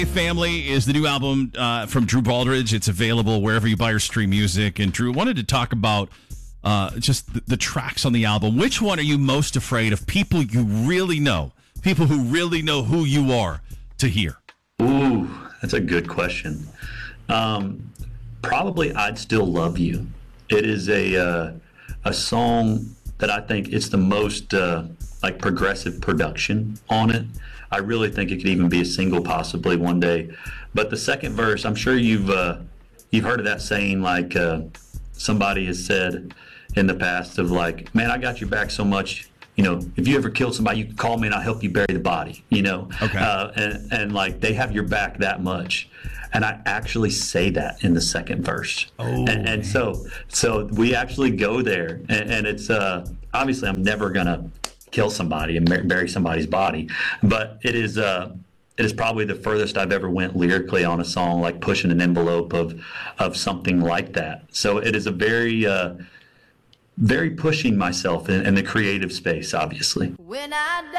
Family is the new album from Drew Baldridge. It's available wherever you buy or stream music. And Drew, wanted to talk about just the tracks on the album. Which one are you most afraid of people you really know, people who really know who you are, to hear? Ooh, that's a good question. Probably I'd Still Love You. It is a song that I think it's the most like progressive production on it. I really think it could even be a single possibly one day. But the second verse, I'm sure you've heard of that saying, like somebody has said in the past of like, man, I got your back so much. You know, if you ever killed somebody, you can call me and I'll help you bury the body, you know? Okay. And like they have your back that much. And I actually say that in the second verse. Oh, and so we actually go there. And it's obviously I'm never going to kill somebody and bury somebody's body. But it is probably the furthest I've ever went lyrically on a song, like pushing an envelope of something like that. So it is a very pushing myself in the creative space, obviously. When I die.